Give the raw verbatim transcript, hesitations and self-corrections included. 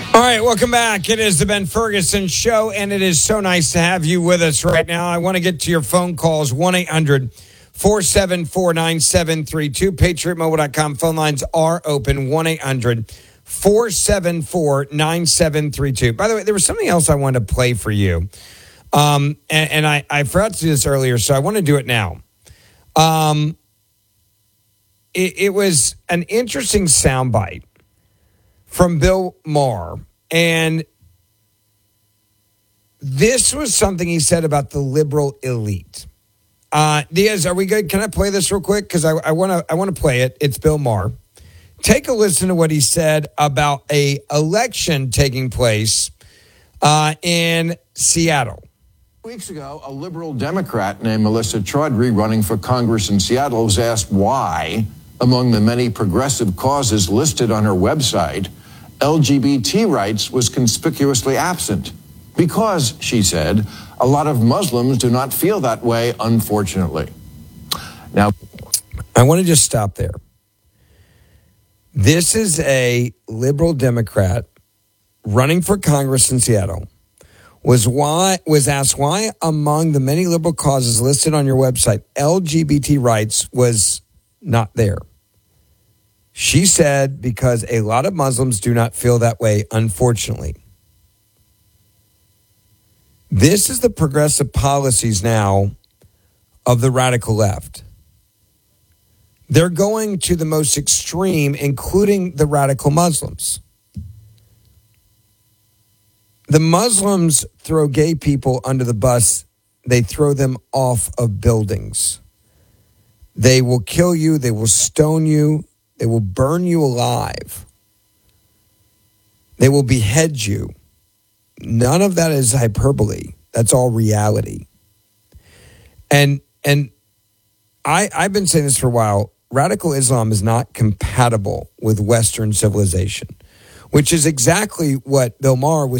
All right, welcome back. It is the Ben Ferguson Show, and it is so nice to have you with us right now. I want to get to your phone calls, one eight hundred four seven four nine seven three two. Patriot Mobile dot com phone lines are open, one eight hundred four seven four nine seven three two. By the way, there was something else I wanted to play for you, um, and, and I, I forgot to do this earlier, so I want to do it now. Um, it, it was an interesting soundbite from Bill Maher, and this was something he said about the liberal elite. Uh, Diaz, are we good? Can I play this real quick? Because I want to I want to play it. It's Bill Maher. Take a listen to what he said about a election taking place uh, in Seattle. Weeks ago, a liberal Democrat named Melissa Chaudhry, running for Congress in Seattle, was asked why, among the many progressive causes listed on her website, L G B T rights was conspicuously absent. Because, she said, a lot of Muslims do not feel that way, unfortunately. Now, I want to just stop there. This is a liberal Democrat running for Congress in Seattle. Was why was asked why among the many liberal causes listed on your website, L G B T rights was not there. She said, because a lot of Muslims do not feel that way, unfortunately. This is the progressive policies now of the radical left. They're going to the most extreme, including the radical Muslims. The Muslims throw gay people under the bus. They throw them off of buildings. They will kill you. They will stone you. They will burn you alive. They will behead you. None of that is hyperbole. That's all reality. And and I, I've been saying this for a while. Radical Islam is not compatible with Western civilization, which is exactly what Bill Maher was